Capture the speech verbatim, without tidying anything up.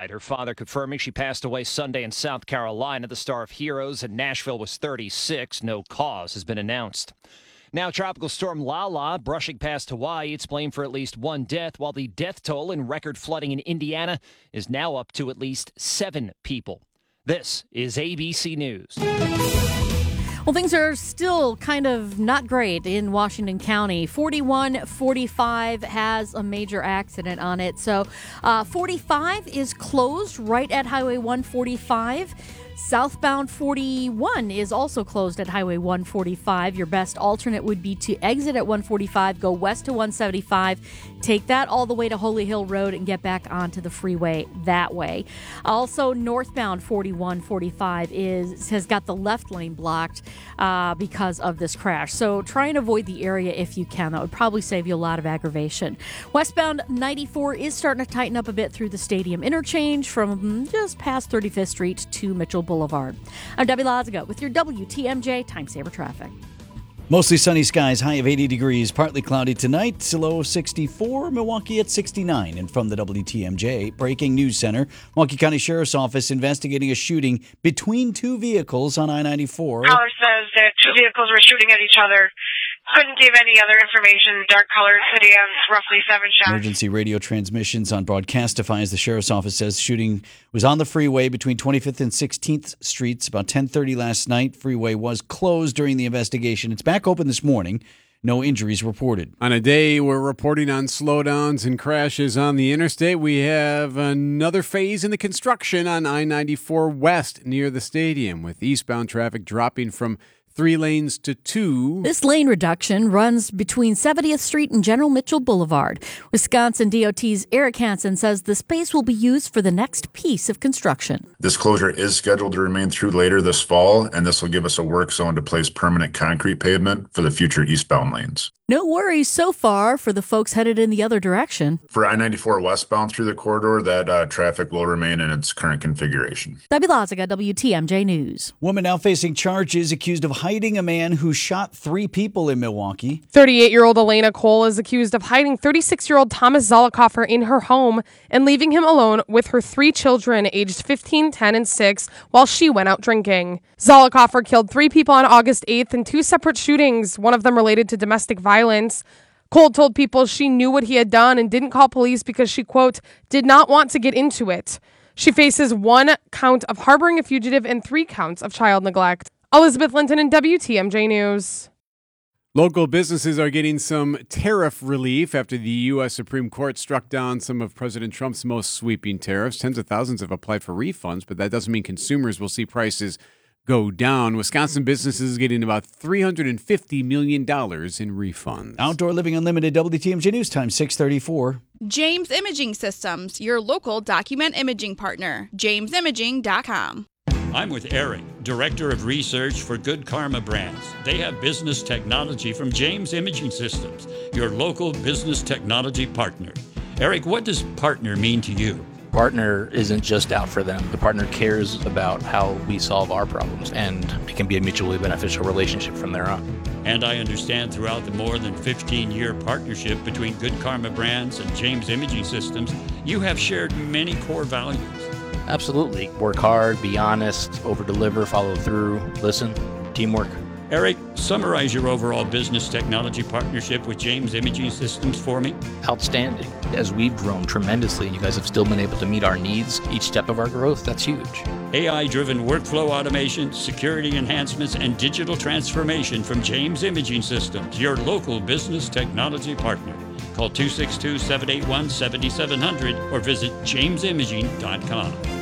died. Her father confirming she passed away Sunday in South Carolina. The star of Heroes in Nashville was thirty-six. No cause has been announced. Now, Tropical Storm Lala brushing past Hawaii. It's blamed for at least one death, while the death toll in record flooding in Indiana is now up to at least seven people. This is A B C News. Well, things are still kind of not great in Washington County. forty-one forty-five has a major accident on it. So uh, forty-five is closed right at Highway one forty-five. Southbound forty-one is also closed at Highway one forty-five. Your best alternate would be to exit at one forty-five, go west to one seventy-five, take that all the way to Holy Hill Road and get back onto the freeway that way. Also, northbound forty-one forty-five is has got the left lane blocked uh, because of this crash. So try and avoid the area if you can. That would probably save you a lot of aggravation. Westbound ninety-four is starting to tighten up a bit through the Stadium Interchange from just past thirty-fifth Street to Mitchell Boulevard. I'm Debbie Lazaga with your W T M J Time Saver Traffic. Mostly sunny skies, high of eighty degrees, partly cloudy tonight, low of sixty-four, Milwaukee at sixty-nine. And from the W T M J Breaking News Center, Milwaukee County Sheriff's Office investigating a shooting between two vehicles on I ninety-four. Caller says that two vehicles were shooting at each other. Couldn't give any other information. Dark colored city of roughly seven shots. Emergency radio transmissions on Broadcastify as the Sheriff's Office says shooting was on the freeway between twenty-fifth and sixteenth Streets about ten thirty last night. Freeway was closed during the investigation. It's back open this morning. No injuries reported. On a day we're reporting on slowdowns and crashes on the interstate, we have another phase in the construction on I ninety-four West near the stadium, with eastbound traffic dropping from three lanes to two. This lane reduction runs between seventieth Street and General Mitchell Boulevard. Wisconsin D O T's Eric Hansen says the space will be used for the next piece of construction. This closure is scheduled to remain through later this fall, and this will give us a work zone to place permanent concrete pavement for the future eastbound lanes. No worries so far for the folks headed in the other direction. For I ninety-four westbound through the corridor, that uh, traffic will remain in its current configuration. Debbie Lazaga, W T M J News. Woman now facing charges accused of hiding a man who shot three people in Milwaukee. thirty-eight-year-old Elena Cole is accused of hiding thirty-six-year-old Thomas Zollicoffer in her home and leaving him alone with her three children aged fifteen, ten, and six while she went out drinking. Zollicoffer killed three people on August eighth in two separate shootings, one of them related to domestic violence. Cole told people she knew what he had done and didn't call police because she, quote, did not want to get into it. She faces one count of harboring a fugitive and three counts of child neglect. Elizabeth Linton in W T M J News. Local businesses are getting some tariff relief after the U S Supreme Court struck down some of President Trump's most sweeping tariffs. Tens of thousands have applied for refunds, but that doesn't mean consumers will see prices go down. Wisconsin businesses getting about three hundred fifty million dollars in refunds. Outdoor Living Unlimited, W T M J News Time, six thirty-four. James Imaging Systems, your local document imaging partner. james imaging dot com. I'm with Eric, Director of Research for Good Karma Brands. They have business technology from James Imaging Systems, your local business technology partner. Eric, what does partner mean to you? Partner isn't just out for them. The partner cares about how we solve our problems, and it can be a mutually beneficial relationship from there on. And I understand throughout the more than fifteen-year partnership between Good Karma Brands and James Imaging Systems, you have shared many core values. Absolutely. Work hard, be honest, over-deliver, follow through, listen, teamwork. Eric, summarize your overall business technology partnership with James Imaging Systems for me. Outstanding. As we've grown tremendously and you guys have still been able to meet our needs each step of our growth, that's huge. A I-driven workflow automation, security enhancements, and digital transformation from James Imaging Systems, your local business technology partner. Call two six two, seven eight one, seven seven zero zero or visit james imaging dot com.